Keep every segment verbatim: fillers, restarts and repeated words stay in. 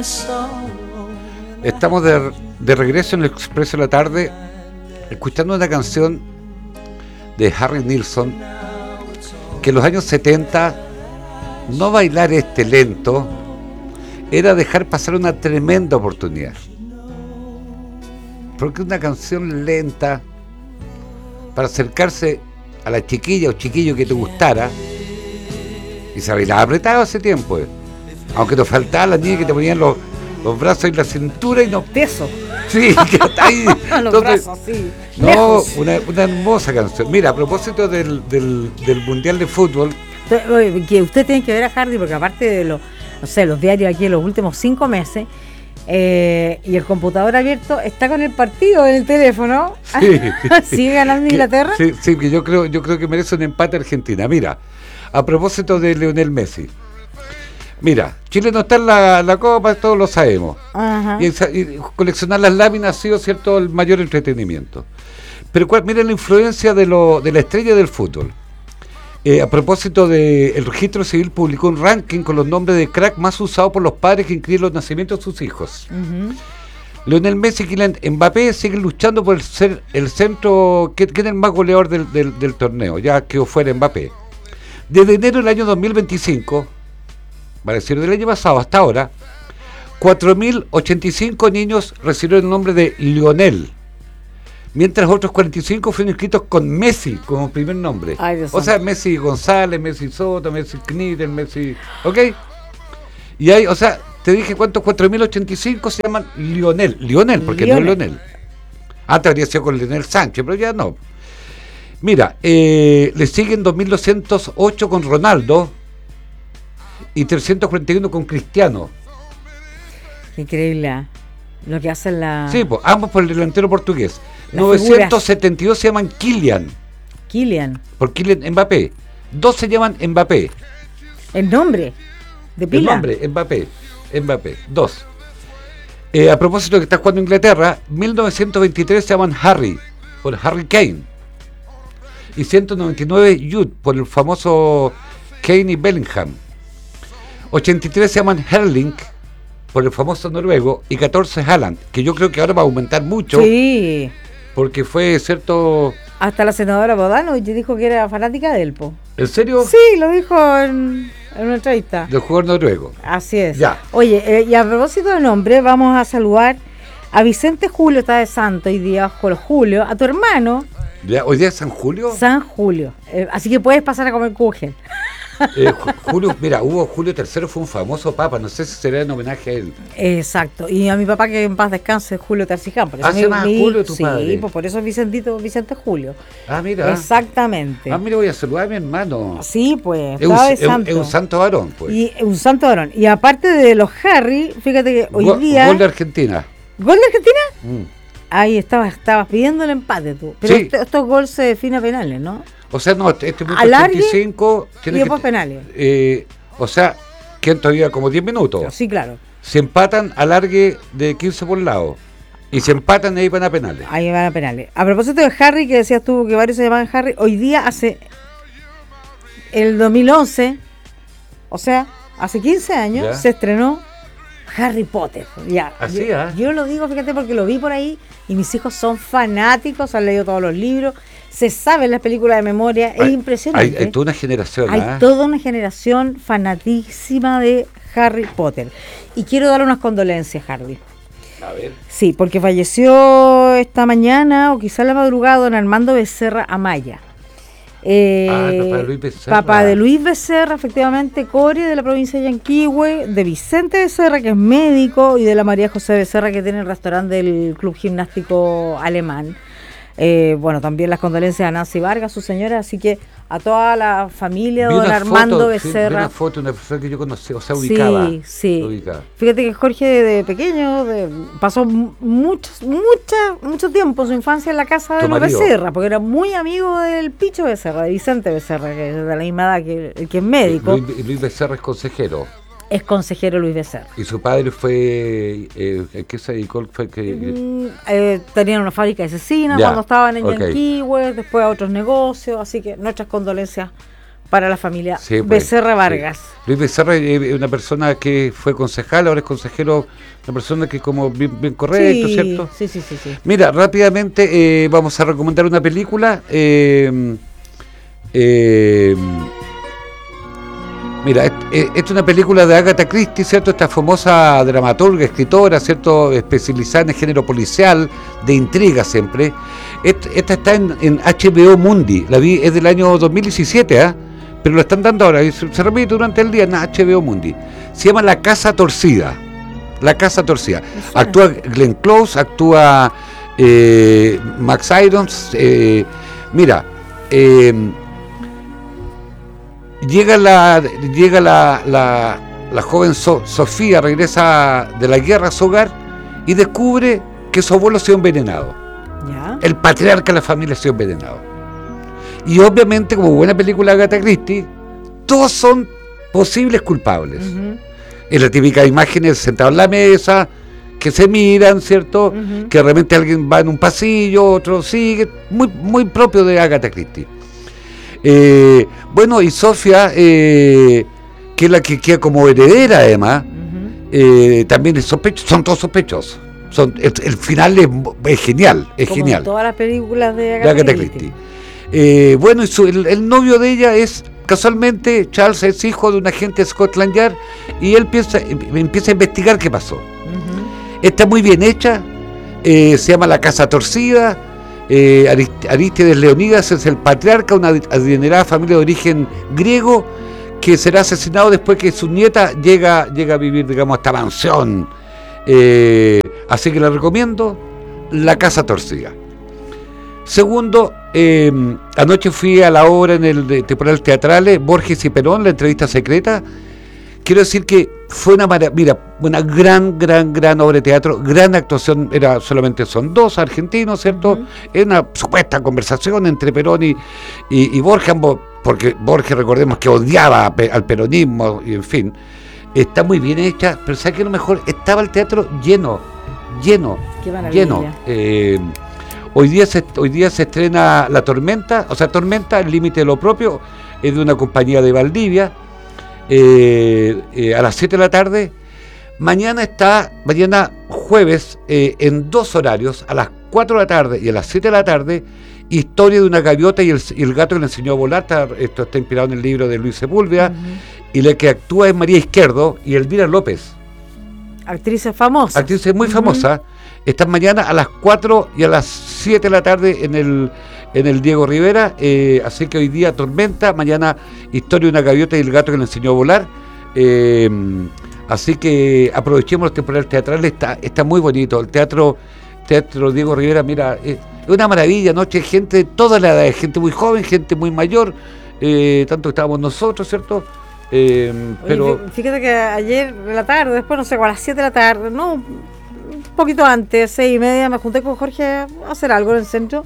Estamos de, de regreso en el Expreso de la Tarde, escuchando una canción de Harry Nilsson, que en los años setenta, no bailar este lento era dejar pasar una tremenda oportunidad. Porque una canción lenta, para acercarse a la chiquilla o chiquillo que te gustara, y se bailaba apretado ese tiempo, eh. aunque nos faltaba la niña que te ponían los, los brazos en la cintura y no... Teso. Sí, que está ahí. Los Entonces, brazos, sí. no, una, una hermosa canción. Mira, a propósito del, del, del Mundial de Fútbol... Oye, que usted tiene que ver a Hardy, porque aparte de los, no sé, los diarios aquí en los últimos cinco meses, eh, y el computador abierto, está con el partido en el teléfono. Sí. ¿Sigue ganando que, Inglaterra? Sí, sí, que yo creo, yo creo que merece un empate Argentina. Mira, a propósito de Lionel Messi. Mira, Chile no está en la, la Copa, todos lo sabemos. Ajá. Y, y coleccionar las láminas ha sido, cierto, el mayor entretenimiento. Pero cuál, miren la influencia de, lo, de la estrella del fútbol. Eh, a propósito de el Registro Civil publicó un ranking con los nombres de crack más usados por los padres que inscriben los nacimientos de sus hijos. Uh-huh. Lionel Messi y Kylian Mbappé siguen luchando por ser el centro, que, que es el más goleador del, del, del torneo, ya quedó fuera Mbappé. Desde enero del año dos mil veinticinco, para decir del año pasado hasta ahora, cuatro mil ochenta y cinco niños recibieron el nombre de Lionel, mientras otros cuarenta y cinco fueron inscritos con Messi como primer nombre. Ay, Dios o sea, santo. Messi González, Messi Soto, Messi Knidel, Messi... ¿Ok? Y hay, o sea, te dije cuántos, cuatro mil ochenta y cinco se llaman Lionel. Lionel, porque Lionel. No es Lionel. Antes habría sido con Lionel Sánchez, pero ya no. Mira, eh, le siguen dos mil doscientos ocho con Ronaldo y trescientos cuarenta y uno con Cristiano. Increíble, ¿eh? Lo que hace la... Sí, pues, ambos por el delantero portugués. Las novecientos setenta y dos se llaman Kylian. Kylian. Por Kylian Mbappé. Dos se llaman Mbappé. El nombre de pila. El nombre, Mbappé. Mbappé. Dos. Eh, a propósito de que está jugando Inglaterra, mil novecientos veintitrés se llaman Harry, por Harry Kane. Y ciento noventa y nueve Jude, por el famoso Kane y Bellingham. ochenta y tres se llaman Erling, por el famoso noruego, y catorce Haaland, que yo creo que ahora va a aumentar mucho. Sí. Porque fue, cierto... Hasta la senadora Bodanovich dijo que era fanática del po. ¿En serio? Sí, lo dijo en, en una entrevista. Del jugador noruego. Así es. Ya. Oye, eh, y a propósito de nombre, vamos a saludar a Vicente Julio, está de santo hoy día, bajo Julio, a tu hermano. ¿Ya? ¿Hoy día es San Julio? San Julio. Eh, así que puedes pasar a comer kuchen. Eh, Julio, mira, hubo Julio tercero, fue un famoso papa, no sé si será en homenaje a él. Exacto, y a mi papá que en paz descanse, Julio Terciján. Por eso ¿Ah, se llama Julio tu sí, padre? pues por eso es Vicentito, Vicente Julio. Ah, mira. Exactamente. Ah, mira, voy a saludar a mi hermano. Sí, pues, Es un, estaba de es un- santo. es un santo varón, pues. Y un santo varón. Y aparte de los Harry, fíjate que hoy Go- día... Gol de Argentina. ¿Gol de Argentina? Mm. Ahí estabas, estabas pidiendo el empate tú. Pero Sí. este- estos goles se definen a penales, ¿no? O sea, no, este este minuto Alargue ochenta y cinco Y tiene después que, penales. eh, o sea, quedan todavía como diez minutos. Sí, claro. Se empatan, alargue de quince por lado. Y se empatan y ahí van a penales. Ahí van a penales. A propósito de Harry, que decías tú que varios se llamaban Harry, hoy día hace el dos mil once, o sea, hace quince años, Ya. se estrenó Harry Potter. Ya. Así, yo, ¿ah? yo lo digo, fíjate, porque lo vi por ahí y mis hijos son fanáticos, han leído todos los libros, se saben las películas de memoria, es Hay- impresionante. Hay, hay toda una generación, Hay ¿ah? toda una generación fanatísima de Harry Potter. Y quiero darle unas condolencias, Hardy. A ver. Sí, porque falleció esta mañana, o quizá la madrugada, don Armando Becerra Amaya. Eh, Ah, el papá de Luis Becerra. Papá de Luis Becerra, efectivamente, core de la provincia de Yanquihue, de Vicente Becerra, que es médico, y de la María José Becerra, que tiene el restaurante del Club Gimnástico Alemán. Eh, bueno, también las condolencias a Nancy Vargas, su señora, así que a toda la familia de Vi don una Armando foto, sí, vi Becerra. una foto de una persona que yo conocí, o sea, ubicaba. Sí, sí. lo ubicaba. Fíjate que Jorge de pequeño de- pasó mu- muchos, mucha, mucho tiempo en su infancia en la casa de Tu los marido. Becerra, porque era muy amigo del Picho Becerra, de Vicente Becerra, que es de la misma edad que el que es médico. Luis, Luis Becerra es consejero. Es consejero Luis Becerra. Y su padre fue. Eh, ¿en qué se dedicó? Fue que, Mm, eh, tenían una fábrica de cecina Ya, cuando estaban en ok. Yanquihue, después a otros negocios, así que nuestras condolencias para la familia Sí, pues, Becerra Vargas. Sí. Luis Becerra es una persona que fue concejal, ahora es consejero, una persona que es como bien, bien correcto, sí, ¿cierto? Sí, sí, sí, sí. Mira, rápidamente eh, vamos a recomendar una película. Eh, eh, mira, esta es una película de Agatha Christie, ¿cierto? Esta famosa dramaturga, escritora, ¿cierto? Especializada en género policial, de intriga siempre. Esta, esta está en, en H B O Mundi, la vi, es del año dos mil diecisiete, ¿ah? ¿eh? Pero lo están dando ahora, y se, se repite durante el día en H B O Mundi. Se llama La Casa Torcida. La Casa Torcida. Actúa Glenn Close, actúa eh, Max Irons. Eh, mira, eh, llega la llega la, la, la joven so, Sofía, regresa de la guerra a su hogar y descubre que su abuelo ha sido envenenado. ¿Ya? El patriarca de la familia ha sido envenenado. Y obviamente, como buena película de Agatha Christie, todos son posibles culpables. Uh-huh. Es la típica imagen sentados en la mesa, que se miran, ¿cierto? Uh-huh. Que de repente alguien va en un pasillo, otro sigue, muy, muy propio de Agatha Christie. Eh, bueno, y Sofía, eh, que es la que queda como heredera además, uh-huh. eh, también es sospechoso, son todos sospechosos. Son, el, el final es, es genial, es como genial. Todas las películas de Agatha, de Agatha Christie. Christie. Eh, bueno, y su, el, el novio de ella es, casualmente, Charles es hijo de un agente de Scotland Yard y él piensa, empieza a investigar qué pasó. Uh-huh. Está muy bien hecha, eh, se llama La Casa Torcida, eh, Arist- Arístides Leonidas es el patriarca, una adinerada familia de origen griego que será asesinado después que su nieta llega, llega a vivir, digamos, a esta mansión. Eh, así que le recomiendo La Casa Torcida. Segundo, eh, anoche fui a la obra en el de temporal teatrales Borges y Perón, la entrevista secreta. Quiero decir que fue una mara- mira, una gran, gran, gran obra de teatro, gran actuación, era solamente son dos argentinos, ¿cierto? Uh-huh. Es una supuesta conversación entre Perón y, y, y Borges, ambos, porque Borges, recordemos que odiaba a, al peronismo, y en fin, está muy bien hecha, pero ¿sabes qué? Lo mejor, estaba el teatro lleno, lleno, qué maravilla. lleno. Eh, Hoy día se, hoy día se estrena La Tormenta, o sea, Tormenta, El Límite de lo Propio, es de una compañía de Valdivia, eh, eh, a las siete de la tarde. Mañana está, mañana jueves, eh, en dos horarios, a las cuatro de la tarde y a las siete de la tarde, Historia de una gaviota y el, y el gato que le enseñó a volar. Esto está inspirado en el libro de Luis Sepúlveda, uh-huh. y la que actúa es María Izquierdo y Elvira López. Actrices famosas. Actrices muy uh-huh. famosas. Están mañana a las cuatro y a las siete de la tarde en el en el Diego Rivera, eh, así que hoy día Tormenta, mañana Historia de una gaviota y el gato que le enseñó a volar, eh, así que aprovechemos los temporales teatrales, está, está muy bonito, el teatro teatro Diego Rivera, mira, es una maravilla, noche, gente de todas las edades, gente muy joven, gente muy mayor, eh, tanto que estábamos nosotros, ¿cierto? Eh, pero Oye, fíjate que ayer de la tarde, después no sé, a las siete de la tarde, no, un poquito antes, seis y media, me junté con Jorge a hacer algo en el centro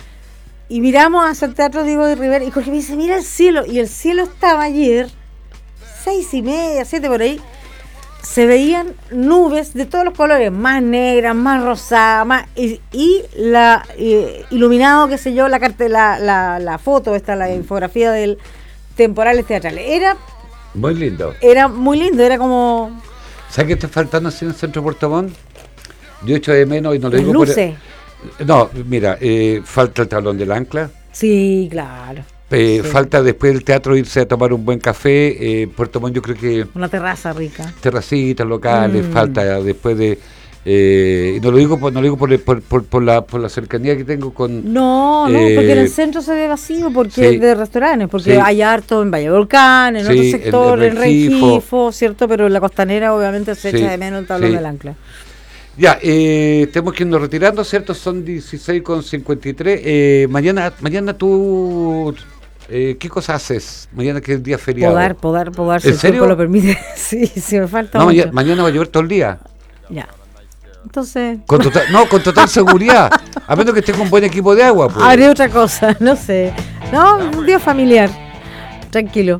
y miramos hacia el teatro Diego de Rivera y Jorge me dice, mira el cielo, y el cielo estaba ayer, seis y media, siete por ahí, se veían nubes de todos los colores, más negras, más rosadas, más, y, y la eh, iluminado, qué sé yo, la, carte, la, la, la foto, esta, la infografía del Temporales Teatrales, era muy lindo. Era muy lindo, era como... ¿Sabes qué está faltando así en el centro de Puerto Montt? Yo echo de menos y no lo digo luces. por... No, mira, eh, falta el tablón del ancla. Sí, claro. Eh, sí. Falta después del teatro irse a tomar un buen café. Eh, Puerto Montt yo creo que... Una terraza rica. Terracitas locales, mm. falta después de... Eh, no lo digo por, no lo digo por, por, por, por, la, por la cercanía que tengo con... No, no, eh, porque en el centro se ve vacío, porque sí, de restaurantes, porque sí, hay harto en Valle Volcán, en sí, otro sector, en, en Rengifo, Rengifo, ¿cierto? Pero en la costanera obviamente se sí, echa de menos el tablón sí. del ancla. Ya, eh, tenemos que irnos retirando, ¿cierto? Son dieciséis con cincuenta y tres. Eh, mañana, mañana tú... Eh, ¿Qué cosas haces? Mañana que es el día feriado. Podar, podar, podar, si el tiempo lo permite. Sí, si me falta no, mañana, mañana va a llover todo el día. Ya. Entonces... Con total, no, con total seguridad. A menos que estés con buen equipo de agua. Pues. Haré otra cosa, no sé. No, un día familiar. Tranquilo.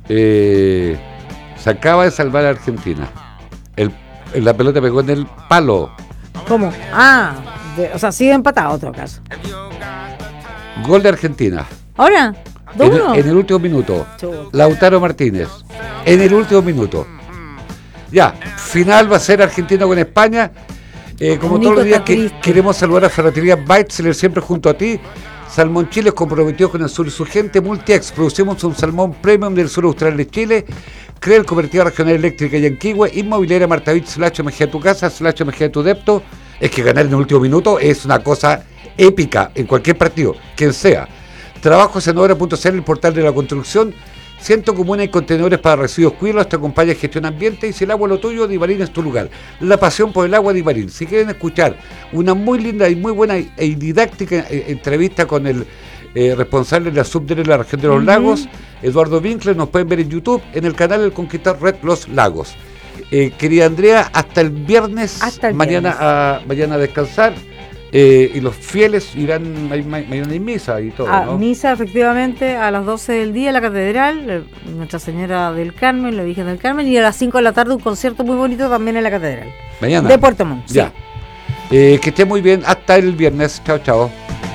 Eh, se acaba de salvar a Argentina. El, la pelota pegó en el palo. ¿Cómo? Ah, de, o sea, sigue empatado, otro caso. Gol de Argentina. ¿Ahora? En el, en el último minuto. Chuta. Lautaro Martínez. En el último minuto. Ya, final va a ser Argentina con España. Eh, como Nico todos los días que queremos saludar a Ferretería Weitzler, siempre junto a ti. Salmón Chile comprometido con el sur y su gente. Multiex, producimos un salmón premium del sur austral de Chile. Creel, cooperativa regional eléctrica Yanquihue. Inmobiliaria Martavich, slash Mejía tu casa, slash Mejía tu depto. Es que ganar en el último minuto es una cosa épica en cualquier partido, quien sea. Trabajos en obra punto c l, el portal de la construcción. Ciento comunas y contenedores para residuos cuidados, te acompaña Gestión Ambiente, y si el agua es lo tuyo, Divarín es tu lugar. La pasión por el agua, Divarín. Si quieren escuchar una muy linda y muy buena y didáctica eh, entrevista con el eh, responsable de la subdere de la región de los uh-huh. lagos, Eduardo Winkler, nos pueden ver en YouTube, en el canal El Conquistar Red Los Lagos. Eh, querida Andrea, hasta el viernes, hasta el mañana, viernes. A, mañana a descansar. Eh, y los fieles irán mañana en misa y todo, ah, ¿no? Misa, efectivamente, a las doce del día en la catedral, Nuestra Señora del Carmen, la Virgen del Carmen, y a las cinco de la tarde un concierto muy bonito también en la catedral. Mañana. De Puerto Montt. Ya. Sí. Eh, que esté muy bien. Hasta el viernes. Chao, chao.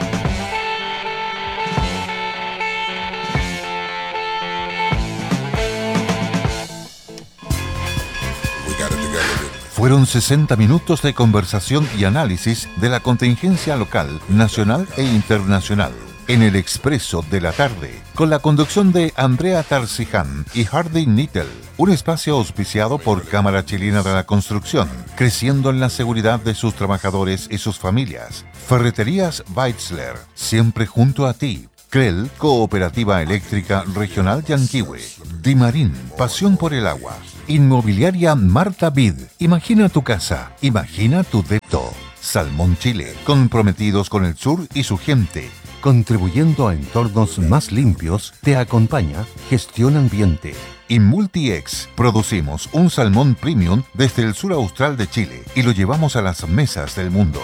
Fueron sesenta minutos de conversación y análisis de la contingencia local, nacional e internacional. En el Expreso de la Tarde, con la conducción de Andrea Tarziján y Hardy Nittel. Un espacio auspiciado por Cámara Chilena de la Construcción, creciendo en la seguridad de sus trabajadores y sus familias. Ferreterías Weitzler, siempre junto a ti. Creel, Cooperativa Eléctrica Regional Yanquihue. Dimarín, pasión por el agua. Inmobiliaria Marta Vid, imagina tu casa, imagina tu depto. Salmón Chile, comprometidos con el sur y su gente. Contribuyendo a entornos más limpios, te acompaña Gestión Ambiente. Y Multiex, producimos un salmón premium desde el sur austral de Chile y lo llevamos a las mesas del mundo.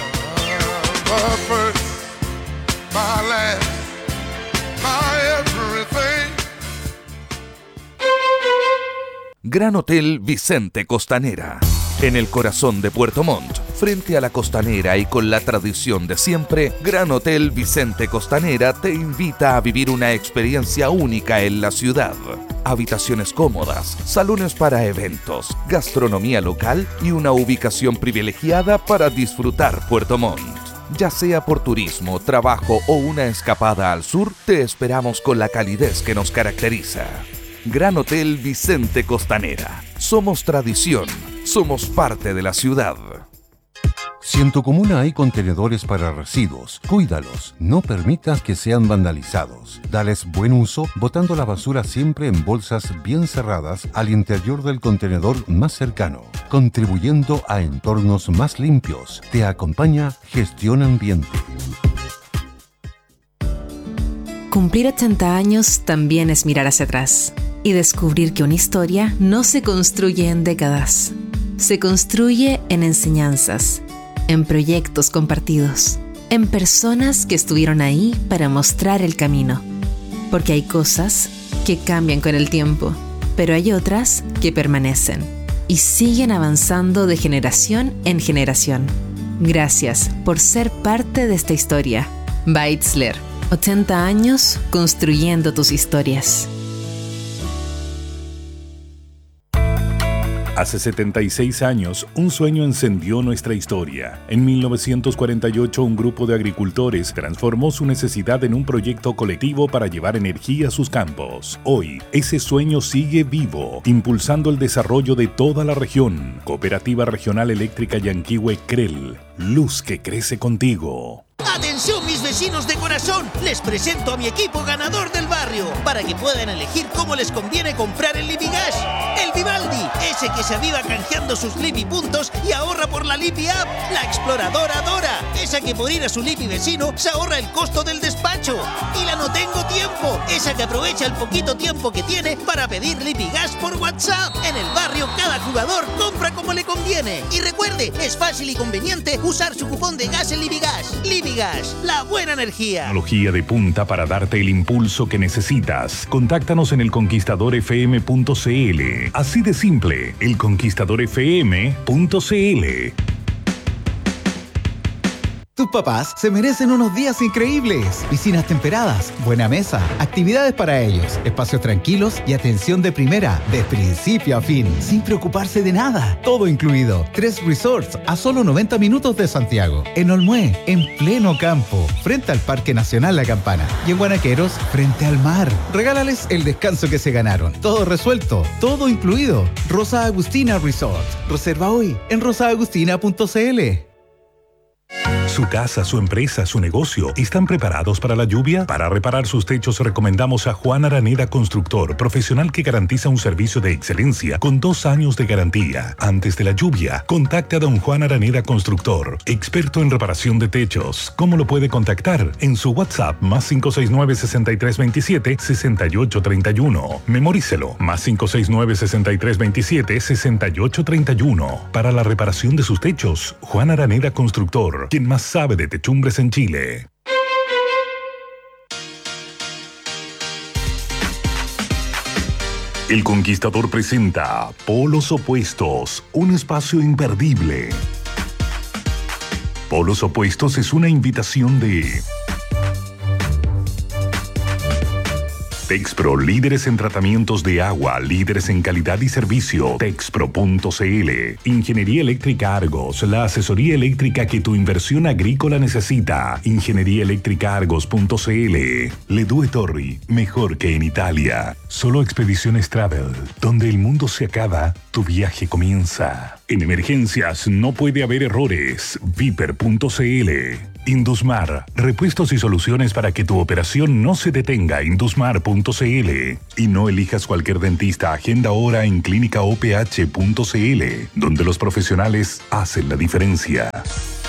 Gran Hotel Vicente Costanera. En el corazón de Puerto Montt, frente a la costanera y con la tradición de siempre, Gran Hotel Vicente Costanera te invita a vivir una experiencia única en la ciudad. Habitaciones cómodas, salones para eventos, gastronomía local y una ubicación privilegiada para disfrutar Puerto Montt. Ya sea por turismo, trabajo o una escapada al sur, te esperamos con la calidez que nos caracteriza. Gran Hotel Vicente Costanera. Somos tradición, somos parte de la ciudad. Si en tu comuna hay contenedores para residuos, cuídalos, no permitas que sean vandalizados. Dales buen uso, botando la basura siempre en bolsas bien cerradas al interior del contenedor más cercano, contribuyendo a entornos más limpios. Te acompaña Gestión Ambiente. Cumplir ochenta años también es mirar hacia atrás y descubrir que una historia no se construye en décadas, se construye en enseñanzas, en proyectos compartidos, en personas que estuvieron ahí para mostrar el camino. Porque hay cosas que cambian con el tiempo, pero hay otras que permanecen y siguen avanzando de generación en generación. Gracias por ser parte de esta historia. Weitzler, ochenta años construyendo tus historias. Hace setenta y seis años, un sueño encendió nuestra historia. En mil novecientos cuarenta y ocho, un grupo de agricultores transformó su necesidad en un proyecto colectivo para llevar energía a sus campos. Hoy, ese sueño sigue vivo, impulsando el desarrollo de toda la región. Cooperativa Regional Eléctrica Yanquihue Creel. Luz que crece contigo. ¡Atención, mis vecinos de corazón! Les presento a mi equipo ganador del barrio para que puedan elegir cómo les conviene comprar el Lipigas. El Vivaldi, ese que se aviva canjeando sus Lipi puntos y ahorra por la Lipi App. La Exploradora Dora, esa que por ir a su Lipi vecino se ahorra el costo del despacho. Y la No Tengo Tiempo, esa que aprovecha el poquito tiempo que tiene para pedir Lipigas por WhatsApp. En el barrio, cada jugador compra como le conviene. Y recuerde, es fácil y conveniente usar su cupón de gas en Lipigas. Lipigas, la buena energía. Tecnología de punta para darte el impulso que necesitas. Contáctanos en el conquistador f m punto c l. Así de simple, el conquistador f m punto c l. Tus papás se merecen unos días increíbles. Piscinas temperadas, buena mesa, actividades para ellos, espacios tranquilos y atención de primera, de principio a fin, sin preocuparse de nada. Todo incluido. Tres resorts a solo noventa minutos de Santiago. En Olmué, en pleno campo, frente al Parque Nacional La Campana. Y en Guanaqueros, frente al mar. Regálales el descanso que se ganaron. Todo resuelto, todo incluido. Rosa Agustina Resort. Reserva hoy en rosa agustina punto c l. ¿Su casa, su empresa, su negocio están preparados para la lluvia? Para reparar sus techos recomendamos a Juan Araneda Constructor, profesional que garantiza un servicio de excelencia con dos años de garantía. Antes de la lluvia, contacte a don Juan Araneda Constructor, experto en reparación de techos. ¿Cómo lo puede contactar? En su WhatsApp más cinco seis nueve, seis tres dos siete, seis ocho tres uno. Memorícelo, más cinco seis nueve, seis tres dos siete, seis ocho tres uno. Para la reparación de sus techos, Juan Araneda Constructor, quien más sabe de techumbres en Chile. El Conquistador presenta Polos Opuestos, un espacio imperdible. Polos Opuestos es una invitación de Texpro, líderes en tratamientos de agua, líderes en calidad y servicio. Texpro punto c l. Ingeniería Eléctrica Argos, la asesoría eléctrica que tu inversión agrícola necesita. Ingeniería Eléctrica Argos punto c l. Le Due Torri, mejor que en Italia. Solo Expediciones Travel, donde el mundo se acaba, tu viaje comienza. En emergencias no puede haber errores. Viper punto c l. Indusmar, repuestos y soluciones para que tu operación no se detenga. Indusmar punto c l. Y no elijas cualquier dentista, agenda ahora en clínica o p h punto c l, donde los profesionales hacen la diferencia.